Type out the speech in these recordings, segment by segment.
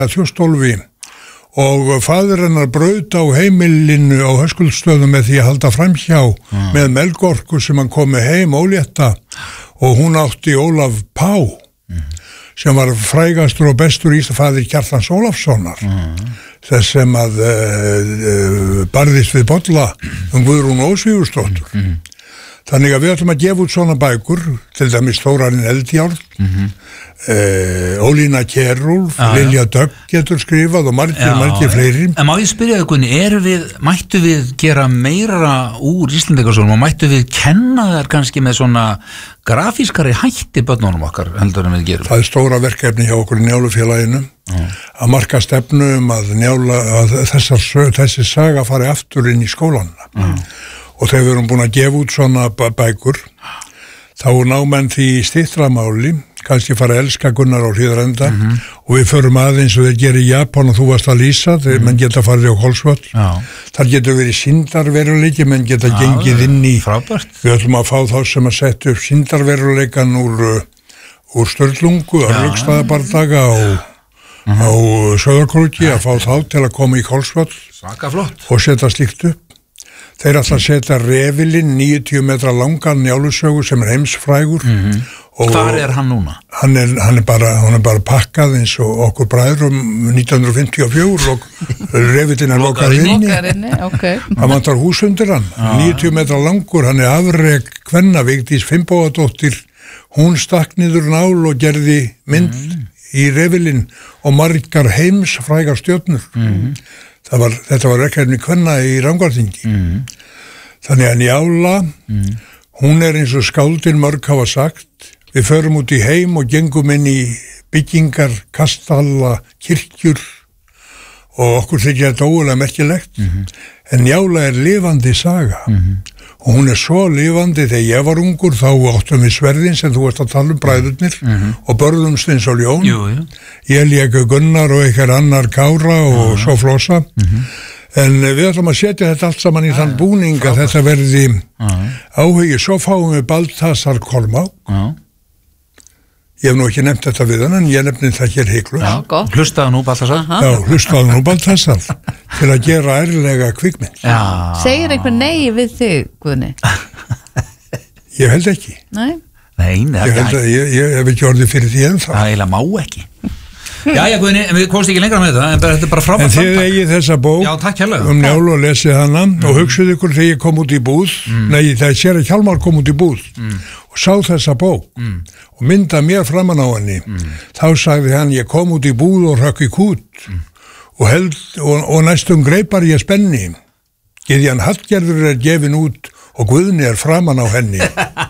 þjóstólfi og faðir hennar braut á heimilinu á Höskuldsstöðum með því að halda framhjá með melgorku sem hann kom með heim ólétta og hún átti Ólaf Pá sem var frægastur og bestur Ísafæðir Kjartans Ólafssonar þess sem að barðist við bolla Guðrún Ósvífursdóttur þannig að við ætlum að gefa út svona bækur til dæmis Þórarinn Eldjárn Ólína Kjerúlf Lilja Dögg getur skrifað og margir fleiri. En má ég spyrja þig Gunni, mættu við gera meira úr Íslendingasögunum og mættu við kenna þær kannski með svona grafískari hætti börnunum okkar heldur en við gerum? Það stóra verkefni hjá okkur í Njálufélaginu að marka stefnu að þessi saga fari aftur inn í skólanna og þegar við erum búin að gefa út svona bækur þá ná menn því styttramáli kannski fara að elska Gunnar á Hlíðarenda og við förum aðeins og þeir gerir í Japan og þú varst að lýsa þegar menn geta farið á Hvolsvöll þar getur verið sýndarveruleiki menn geta gengið inn í við ætlum að fá þá sem að setja upp sýndarveruleikan úr Sturlungu Örlugstaðabardaga á Sauðárkróki að fá þá til að koma í Hvolsvöll og setja slíkt upp. Þeir ætla að setja refilinn 90 metra langan Njálusögu sem heimsfrægur Hvar hann núna? Hann er bara pakkað eins og okkur bræður 1954 og refillinn er lokað inni Það vantar hús undir hann 90 metra langur, hann er afrek kvenna Vigdís Finnbogadóttir hún stakk niður nál og gerði mynd í refilinn og margar heimsfrægar stjörnur Þetta var verkefni kvenna í Rangárþingi. Þannig að Njála, hún er eins og skáldin mörg hafa sagt, við förum út í heim og gengum inn í byggingar, kastalla, kirkjur og okkur þykir þetta ógulega merkilegt. En Njála er lifandi saga og hún er svo lifandi þegar ég var ungur þá áttum við sverðin sem þú ert að tala bræðurnir og börðumst eins og ljón ég lék Gunnar og eitthvað annar Kára og svo Flosa en við ætlum að setja þetta allt saman í þann búning að þetta verði áhugi, svo fáum við Baltasar Kormák Ég hef nú ekki nefnt þetta við hann, en ég nefni það hér hiklaust. Hlustaðu nú Baltasar? Já, hlustaðu nú Baltasar til að gera ærlega kvikmynd. Segir einhver nei við þig, Guðni? Ég held ekki. Nei? Nei, ég hef ekki orðið fyrir því ennþá. Það eiginlega má ekki. Jæja Guðni, en við komst ekki lengra með þetta, en þetta er bara frábært. En þið eigið þessa bók Njálu og lesið hana og hugsuðu ykkur þegar ég kom út í búð, nei þegar Séra Hjálmar kom út í búð og sá þessa bók og mynda mér framan á henni, þá sagði hann ég kom út í búð og rökk í kút og næstum greipar ég spenni. Gyðjan Hallgerður er gefin út og Guðni er framan á henni.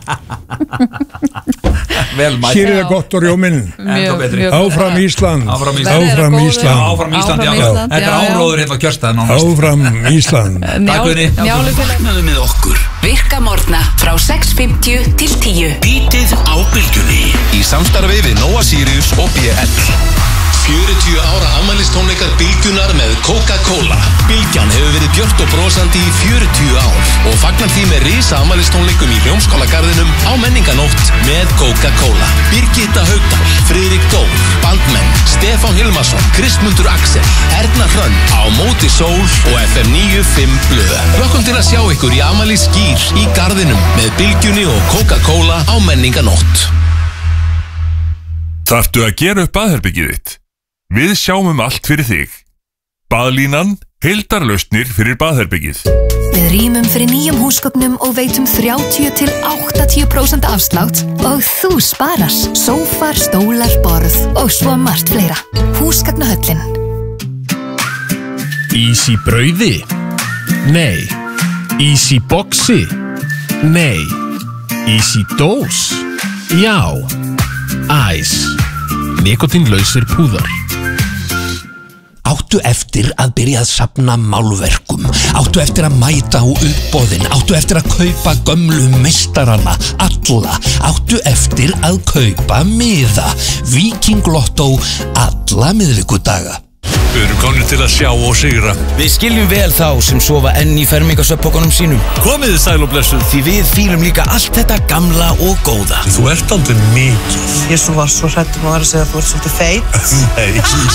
Hér er gott og rjóminn. Áfram Ísland. Áfram Ísland, já. Þetta er áróður hérna á kjörstaðan. Áfram Ísland. Takk Guðni. Vaknaðu með okkur. Virka morgna frá 6:50 til 10. Bítið á bylgjunni. Í samstarfi við Nóa Sirius og BL. 40 ára afmælistónleikar Bylgjunar með Coca-Cola. Bylgjan hefur verið björt og brosandi í 40 ár og fagnar því með risa afmælistónleikum í Hljómskálagarðinum á Menninganótt með Coca-Cola. Birgitta Haugdal, Friðrik Dór, Baldmenn, Stefán Hilmarsson, Kristmundur Axel, Erna Hrönn, Á móti sól og FM 95 blöð. Hlökkum til að sjá ykkur í afmælisskýr í garðinum með Bylgjunni og Coca-Cola á Menninganótt. Þarftu að gera upp baðherbergið þitt? Við sjáum allt fyrir þig. Baðlínan, heildarlausnir fyrir baðherbergið. Við rýmum fyrir nýjum húsgögnum og veitum 30-80% afslátt og þú sparar. Sófar, stólar, borð og svo margt fleira. Húsgagnahöllin. Ís í brauði? Nei. Ís í boxi? Nei. Ís í dós? Já. Æs. Nikotínlausir púðar. Áttu eftir að byrja að safna málverkum, áttu eftir að mæta á uppboðin, áttu eftir að kaupa gömlu meistarana, alla, áttu eftir að kaupa miða, Víkinglotto, alla miðvikudaga. Við erum konir til að sjá og sigra. Við skiljum vel þá sem sofa enn í fermingarsvefnpokunum sínum. Komið þið sæl og blessuð. Því við fýlum líka allt þetta gamla og góða. Þú ert aldrei mikið. Ég var svo hrædd að segja að þú ert svolítið feit. Nei.